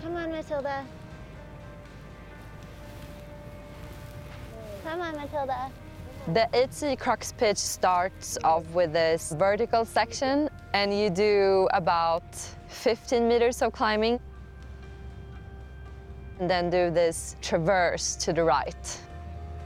Come on, Matilda. Come on, Matilda. The 8C crux pitch starts off with this vertical section, and you do about 15 meters of climbing. And then do this traverse to the right.